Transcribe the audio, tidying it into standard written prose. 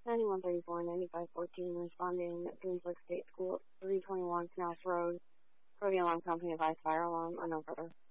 9134-9514, responding at Greensburg State School, 321 Canals Road, for the alarm company advice fire alarm or no further.